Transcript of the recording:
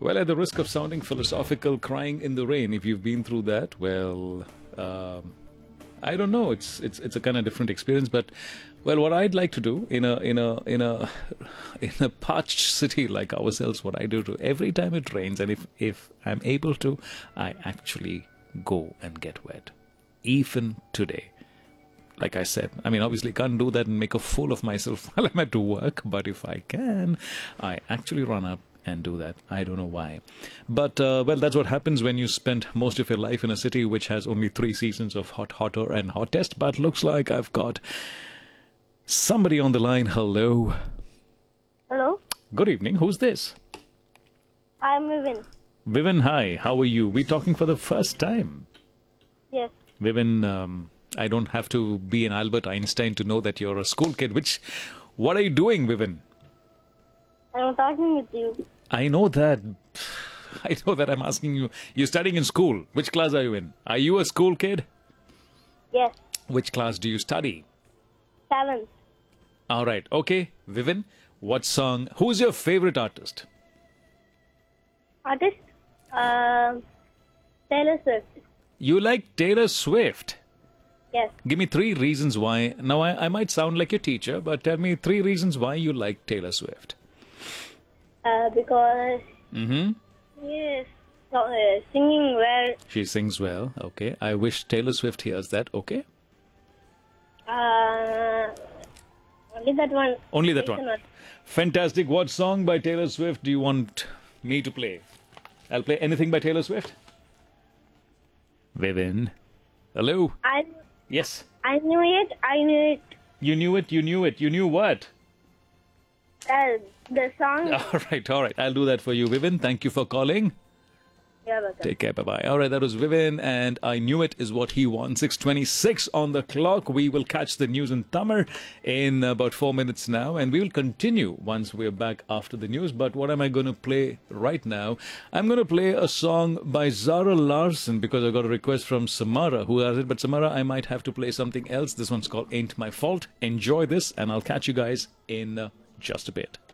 Well, at the risk of sounding philosophical, crying in the rain, if you've been through that, well, I don't know. It's a kind of different experience, but well, what I'd like to do in a parched city like ourselves, what I do to every time it rains, and if I'm able to, I actually go and get wet, even today. Like I said, I mean, obviously can't do that and make a fool of myself while I'm at work, but if I can, I actually run up and do that. I don't know why. But, well, that's what happens when you spend most of your life in a city which has only 3 seasons of hot, hotter, and hottest. But looks like I've got somebody on the line. Hello. Hello, Good evening. Who's this? I'm Vivin. Vivin, hi. How are you? We're talking for the first time. Yes, Vivin, I don't have to be an Albert Einstein to know that you're a school kid. What are you doing, Vivin? I'm talking with you. I know that. I know that I'm asking you. You're studying in school. Which class are you in? Are you a school kid? Yes, Which class do you study? 7th. All right. Okay. Vivin, what song? Who's your favorite artist? Artist? Taylor Swift. You like Taylor Swift. Yes, Give me 3 reasons why. Now, I might sound like your teacher, but tell me 3 reasons why you like Taylor Swift. because Mm-hmm. yes, singing well. She sings well. Okay. I wish Taylor Swift hears that. Okay. Only that one. Only that Listen one. what- Fantastic. What song by Taylor Swift do you want me to play? I'll play anything by Taylor Swift. Vivin. Hello? I Yes. I knew it. I knew it. You knew it. You knew it. You knew what? The song. All right. I'll do that for you, Vivin. Thank you for calling. Yeah, welcome. Take care. Bye-bye. All right. That was Vivin, and I knew it is what he wants. 6:26 on the clock. We will catch the news in Tamil in about 4 minutes now, and we will continue once we're back after the news. But what am I going to play right now? I'm going to play a song by Zara Larson because I got a request from Samara who has it. But Samara, I might have to play something else. This one's called Ain't My Fault. Enjoy this, and I'll catch you guys in just a bit.